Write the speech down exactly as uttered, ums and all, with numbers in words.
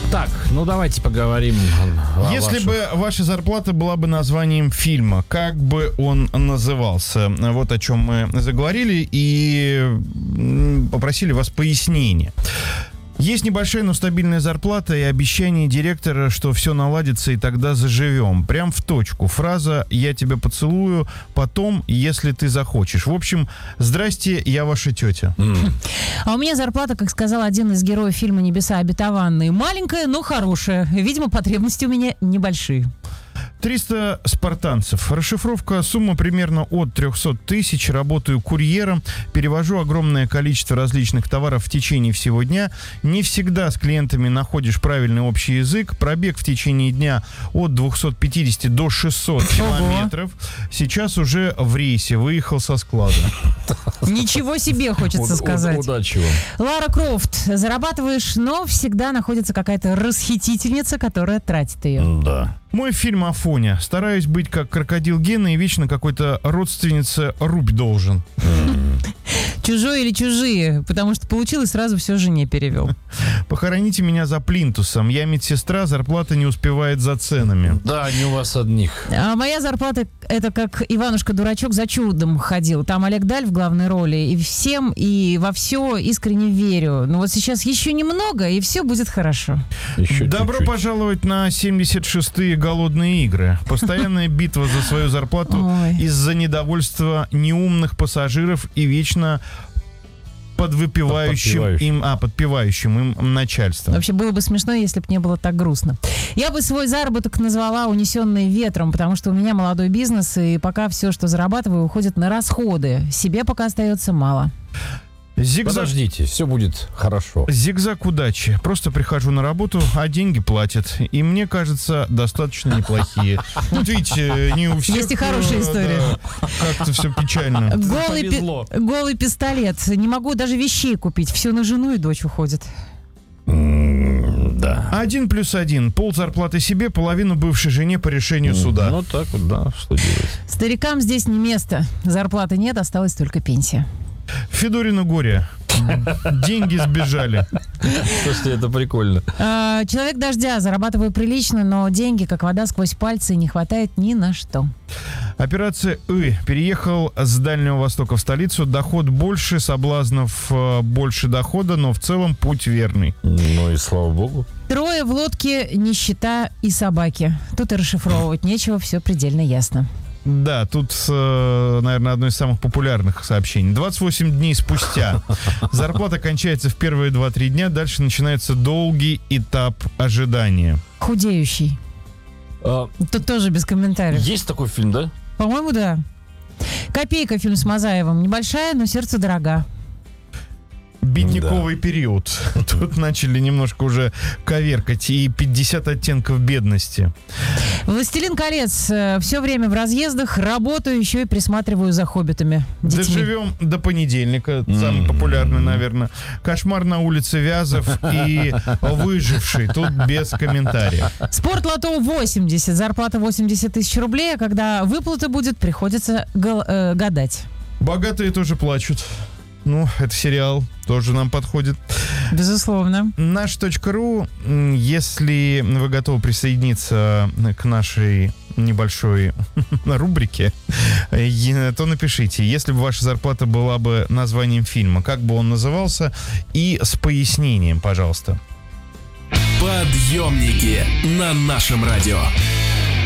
Так, ну давайте поговорим о Если ваших... бы ваша зарплата была бы названием фильма, как бы он назывался? Вот о чем мы заговорили и попросили вас пояснения. Есть небольшая, но стабильная зарплата и обещание директора, что все наладится и тогда заживем. Прям в точку. Фраза «я тебя поцелую потом, если ты захочешь». В общем, здрасте, я ваша тетя. Mm. А у меня зарплата, как сказал один из героев фильма «Небеса обетованные», маленькая, но хорошая. Видимо, потребности у меня небольшие. триста спартанцев. Расшифровка: сумма примерно от триста тысяч. Работаю курьером, перевожу огромное количество различных товаров в течение всего дня. Не всегда с клиентами находишь правильный общий язык. Пробег в течение дня от двухсот пятидесяти до шестисот километров. Сейчас уже в рейсе. Выехал со склада. Ничего себе, хочется сказать. Удачи вам. Лара Крофт. Зарабатываешь, но всегда находится какая-то расхитительница, которая тратит ее. Да. Мой фильм «Афоня». Стараюсь быть как крокодил Гена, и вечно какой-то родственнице рубь должен. Чужой или чужие? Потому что получилось, сразу все жене перевел. Похороните меня за плинтусом. Я медсестра, зарплата не успевает за ценами. Да, не у вас одних. А моя зарплата — это как Иванушка-дурачок за чудом ходил. Там Олег Даль в главной роли. И всем, и во все искренне верю. Но вот сейчас еще немного, и все будет хорошо. Еще Добро чуть-чуть. пожаловать на семьдесят шестые голодные игры. Постоянная битва за свою зарплату Ой. из-за недовольства неумных пассажиров и вечно подвыпивающим Подпевающим. им, а, подпевающим им начальством. Вообще было бы смешно, если бы не было так грустно. Я бы свой заработок назвала «унесенный ветром», потому что у меня молодой бизнес, и пока все, что зарабатываю, уходит на расходы. Себе пока остается мало. Зигзаг... Подождите, все будет хорошо. Зигзаг удачи. Просто прихожу на работу, а деньги платят. И мне кажется, достаточно неплохие. Вот видите, не у всех... Есть и хорошие э, истории. да, как-то все печально. Голый, пи- повезло. голый пистолет. Не могу даже вещей купить. Все на жену и дочь уходит. М, Да. Один плюс один. Пол зарплаты себе, половину бывшей жене по решению суда. Ну так вот, да, что делать. Старикам здесь не место. Зарплаты нет, осталась только пенсия. Федорину горе. Деньги сбежали. Слушайте, это прикольно. А, человек дождя. Зарабатываю прилично, но деньги, как вода сквозь пальцы, не хватает ни на что. Операция «И». Переехал с Дальнего Востока в столицу. Доход больше, соблазнов э, больше дохода, но в целом путь верный. Ну и слава богу. Трое в лодке, нищета и собаки. Тут и расшифровывать нечего, все предельно ясно. Да, тут, э, наверное, одно из самых популярных сообщений. двадцать восемь дней спустя. Зарплата кончается в первые два-три дня. Дальше начинается долгий этап ожидания. Худеющий. А, Тут тоже без комментариев. есть такой фильм, да? По-моему, да. «Копейка» фильм с Мазаевым. Небольшая, но сердце дорога. Бедняковый период. Тут начали немножко уже коверкать. И пятьдесят оттенков бедности. «Властелин колец». Все время в разъездах. Работаю, еще и присматриваю за хоббитами. Детьми. Доживем до понедельника. Самый популярный, наверное. «Кошмар на улице Вязов» и «Выживший». Тут без комментариев. «Спортлото» восемьдесят. Зарплата восемьдесят тысяч рублей. А когда выплата будет, приходится гол- э, гадать. Богатые тоже плачут. Ну, это сериал, тоже нам подходит. Безусловно. Наш.ру, если вы готовы присоединиться к нашей небольшой рубрике, то напишите, если бы ваша зарплата была бы названием фильма, как бы он назывался, и с пояснением, пожалуйста. Подъемники на нашем радио.